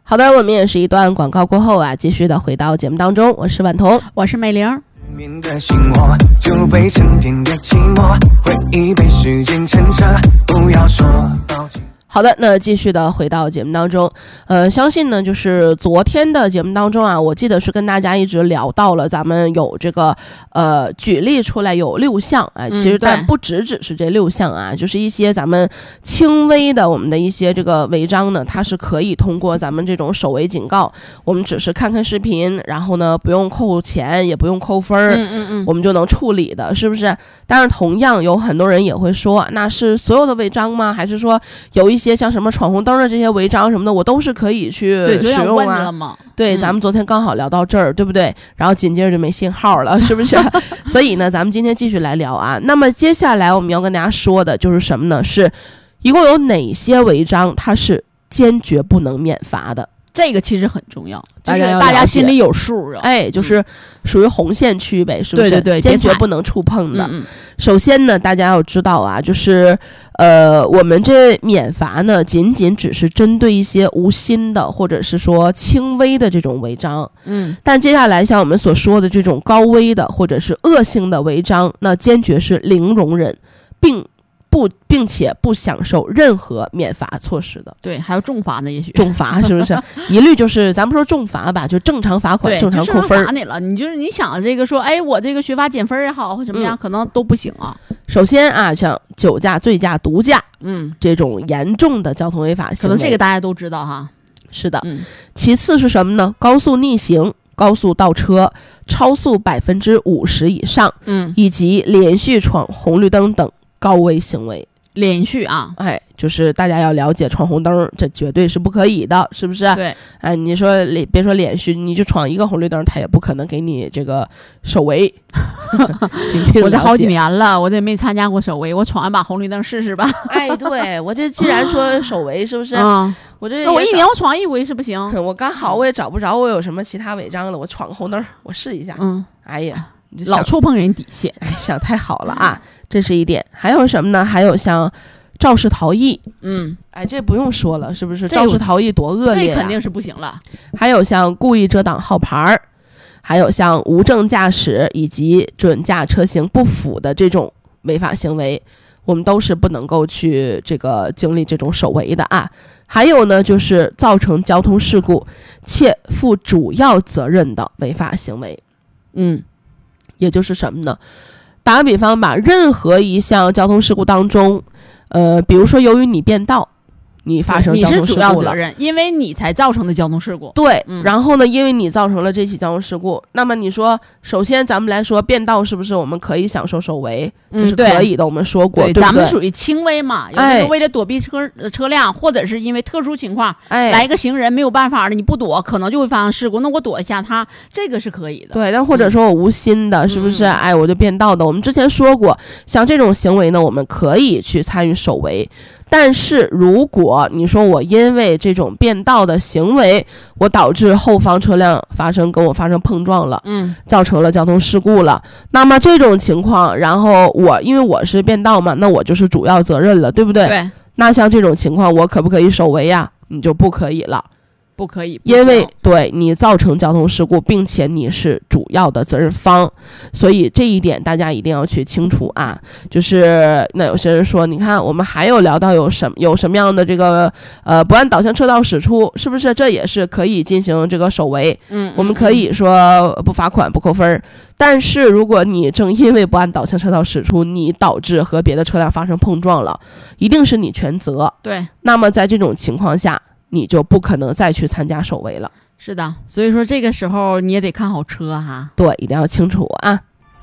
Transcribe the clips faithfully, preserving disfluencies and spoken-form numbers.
好的，我们也是一段广告过后啊，继续的回到节目当中，我是婉彤， 我是美玲。 面的心窝就被沉淀的寂寞，回忆被时间沉沙，不要说抱歉。 好的，那继续的回到节目当中，呃，相信呢，就是昨天的节目当中啊，我记得是跟大家一直聊到了，咱们有这个呃举例出来有六项啊、呃，其实但不只只是这六项啊，就是一些咱们轻微的我们的一些这个违章呢，它是可以通过咱们这种手违警告，我们只是看看视频，然后呢不用扣钱，也不用扣分， 嗯嗯嗯， 我们就能处理的，是不是？但是同样有很多人也会说，那是所有的违章吗？还是说有一些像什么闯红灯的这些违章什么的，我都是可以去使用啊？对， 嗯、 咱们昨天刚好聊到这儿，对不对？然后紧接着就没信号了，是不是？所以呢，咱们今天继续来聊啊。那么接下来我们要跟大家说的就是什么呢？是一共有哪些违章它是坚决不能免罚的？ 这个其实很重要， 就是大家心里有数啊。 哎，就是属于红线区呗，是不是？ 对对对， 坚决不能触碰的。 嗯嗯， 首先呢，大家要知道啊，就是呃，我们这免罚呢，仅仅只是针对一些无心的或者是说轻微的这种违章。 嗯， 但接下来像我们所说的这种高危的或者是恶性的违章，那坚决是零容忍，并不，并且不享受任何免罚措施的。 对，还有重罚呢，也许重罚是不是？一律就是咱们说重罚吧，就正常罚款，正常扣分。 罚你了，你就是你想这个说，哎，我这个学罚减分也好，或怎么样、嗯，可能都不行啊。 首先啊，像酒驾、醉驾、毒驾， 嗯， 这种严重的交通违法行为， 可能这个大家都知道哈。 是的， 嗯。 其次是什么呢？高速逆行、高速倒车、超速百分之五十以上， 嗯， 以及连续闯红绿灯等高危行为。 连续啊， 哎，就是大家要了解闯红灯，这绝对是不可以的，是不是？ 对， 哎，你说别说连续，你就闯一个红绿灯，他也不可能给你这个手违。 我这好几年了，我这没参加过手违，我闯一把红绿灯试试吧。 哎，对，我这既然说手违，是不是？ 嗯， 我这那我一年我闯一回是不行。 我刚好我也找不着我有什么其他违章了，我闯个红灯，我试一下。 嗯， 哎呀， 老触碰人底线， 哎，想太好了啊。这是一点，还有什么呢？还有像肇事逃逸， 嗯， 哎，这不用说了，是不是？肇事逃逸多恶劣、啊， 这肯定是不行了。 还有像故意遮挡号牌，还有像无证驾驶以及准驾车型不符的这种违法行为，我们都是不能够去这个经历这种手违的啊。还有呢，就是造成交通事故且负主要责任的违法行为， 嗯， 也就是什么呢？打个比方吧，任何一项交通事故当中，呃，比如说由于你变道，你发生交通事故了， 你是主要责任，因为你才造成的交通事故。 对、 嗯， 然后呢，因为你造成了这起交通事故，那么你说，首先咱们来说变道是不是我们可以享受手违？ 嗯， 这是可以的，我们说过， 对， 对对， 咱们属于轻微嘛，有哎， 的为了躲避车、呃、车辆，或者是因为特殊情况， 哎， 来一个行人没有办法了，你不躲，可能就会发生事故。那我躲一下他，这个是可以的。 对，但或者说我无心的，嗯、是不是？哎，我就变道的。我们之前说过，像这种行为呢，我们可以去参与手违。但是如果你说我因为这种变道的行为，我导致后方车辆发生跟我发生碰撞了， 嗯， 造成了交通事故了，那么这种情况，然后我因为我是变道嘛，那我就是主要责任了，对不对？ 对。 那像这种情况，我可不可以手违呀？你就不可以了。 不可以， 因为对你造成交通事故，并且你是主要的责任方，所以这一点大家一定要去清楚啊。就是那有些人说，你看我们还有聊到有什么有什么样的这个呃不按导向车道驶出，是不是这也是可以进行这个手违？ 嗯， 我们可以说不罚款不扣分，但是如果你正因为不按导向车道驶出，你导致和别的车辆发生碰撞了，一定是你全责。 对， 那么在这种情况下，你就不可能再去参加手违了。 是的，所以说这个时候你也得看好车哈。 对，一定要清楚啊。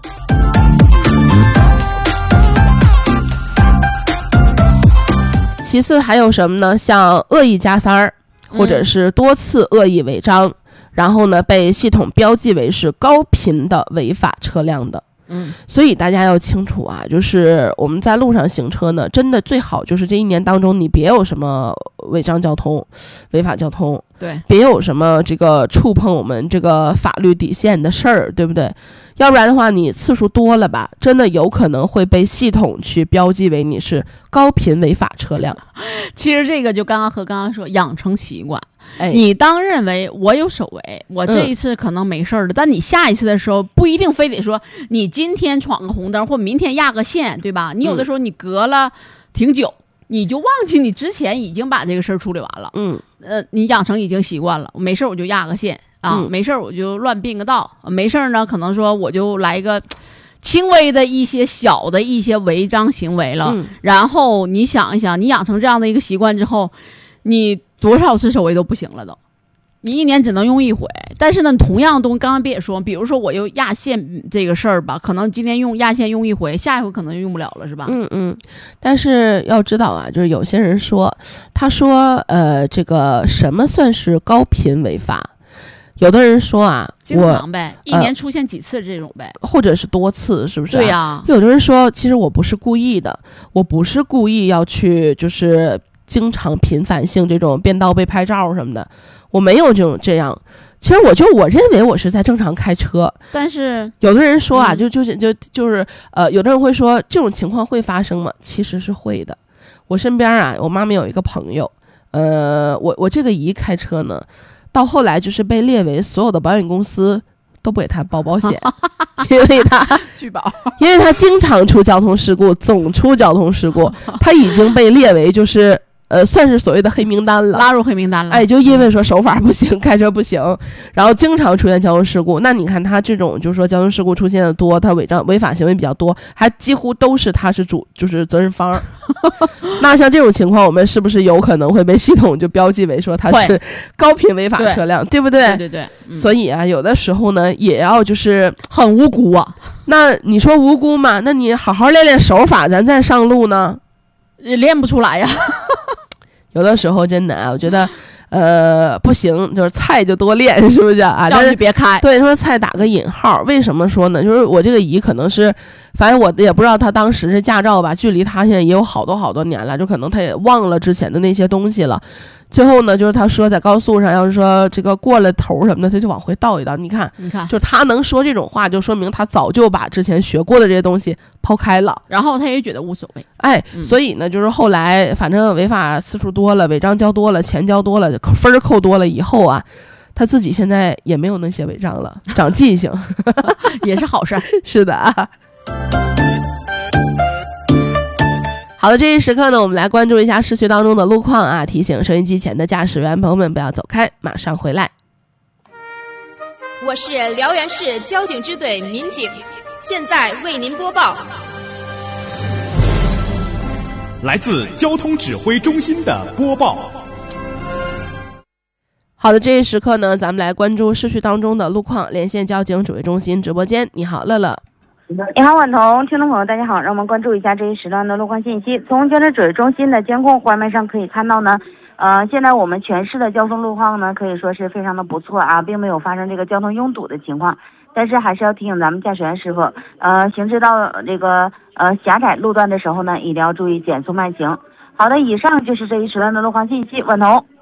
其次还有什么呢？像恶意加塞儿，或者是多次恶意违章、嗯、然后呢被系统标记为是高频的违法车辆的。 嗯， 所以大家要清楚啊，就是我们在路上行车呢，真的最好就是这一年当中你别有什么违章交通、违法交通， 对， 别有什么这个触碰我们这个法律底线的事儿，对不对？要不然的话，你次数多了吧，真的有可能会被系统去标记为你是高频违法车辆。 其实这个就刚刚和刚刚说养成习惯， 哎， 你当认为我有手违，我这一次可能没事儿了，嗯，但你下一次的时候不一定非得说你今天闯个红灯或明天压个线，对吧？你有的时候你隔了挺久，嗯，你就忘记你之前已经把这个事儿处理完了，嗯，呃，你养成已经习惯了，没事我就压个线啊，嗯，没事我就乱并个道，没事呢可能说我就来一个轻微的一些小的一些违章行为了，嗯，然后你想一想，你养成这样的一个习惯之后，你多少次手违都不行了都，你一年只能用一回。但是呢，同样东西刚刚别也说，比如说我用压线这个事儿吧，可能今天用压线用一回，下一回可能用不了了，是吧？嗯嗯。但是要知道啊，就是有些人说，他说呃，这个什么算是高频违法？有的人说啊， 经常呗，一年出现几次这种呗， 呃，或者是多次，是不是，啊？ 对呀，啊。 有的人说，其实我不是故意的，我不是故意要去，就是经常频繁性这种变道被拍照什么的，我没有这种这样。其实我就我认为我是在正常开车， 但是有的人说啊，嗯，就就是就就是呃，有的人会说这种情况会发生吗？其实是会的。我身边啊，我妈妈有一个朋友，呃，我我这个姨开车呢。到后来就是被列为所有的保险公司都不给他报保险，因为他拒保， 因为他经常出交通事故，总出交通事故，他已经被列为就是呃算是所谓的黑名单了， 拉入黑名单了。 哎，就因为说手法不行，开车不行，然后经常出现交通事故。那你看他这种就是说交通事故出现的多，他违章违法行为比较多，还几乎都是他是主就是责任方。那像这种情况，我们是不是有可能会被系统就标记为说它是高频违法车辆， 对, 对不对？ 对对对、 嗯。所以啊，有的时候呢，也要就是很无辜啊。 那你说无辜嘛？那你好好练练手法，咱再上路呢， 练不出来呀。 有的时候真的啊，我觉得。呃，不行，就是菜就多练，是不是啊？ 但是别开。 对，说菜打个引号，为什么说呢？就是我这个姨可能是，反正我也不知道她当时是驾照吧，距离她现在也有好多好多年了，就可能她也忘了之前的那些东西了。最后呢，就是他说在高速上，要是说这个过了头什么的，他就往回倒一倒。你看， 你看， 就他能说这种话，就说明他早就把之前学过的这些东西抛开了， 然后他也觉得无所谓。 哎，嗯、所以呢，就是后来反正违法次数多了，违章交多了，钱交多了，分扣多了以后啊，他自己现在也没有那些违章了，长记性， 也是好事。 是的啊。好的，这一时刻呢，我们来关注一下市区当中的路况啊！提醒收音机前的驾驶员朋友们不要走开，马上回来。 我是辽源市交警支队民警，现在为您播报。 来自交通指挥中心的播报。 好的，这一时刻呢，咱们来关注市区当中的路况，连线交警指挥中心直播间。你好，乐乐。 你好，婉彤，听众朋友大家好，让我们关注一下这一时段的路况信息。从交通指挥中心的监控画面上可以看到呢，呃，现在我们全市的交通路况呢可以说是非常的不错啊，并没有发生这个交通拥堵的情况。但是还是要提醒咱们驾驶员师傅，呃，行驶到这个呃狭窄路段的时候呢，一定要注意减速慢行。好的，以上就是这一时段的路况信息，婉彤。